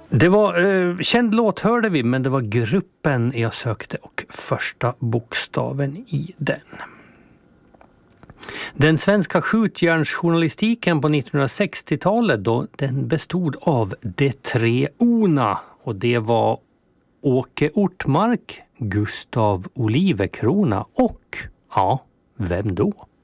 Det var känd låt hörde vi, men det var gruppen jag sökte och första bokstaven i den. Den svenska skjutjärnsjournalistiken på 1960-talet då, den bestod av de tre Ona, och det var Åke Ortmark, Gustav Olivecrona och, ja, vem då?